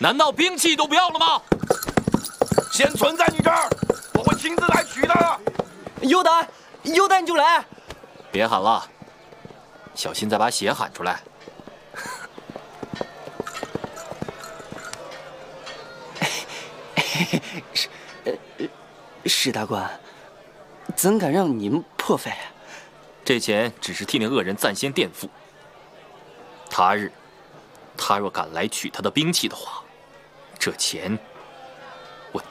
难道兵器都不要了吗？ 先存在你这儿，我会亲自来取的。 有胆你就来。 别喊了，小心再把血喊出来。 史大官，怎敢让您破费？ 这钱只是替那恶人暂先垫付。他日，他若敢来取他的兵器的话，这钱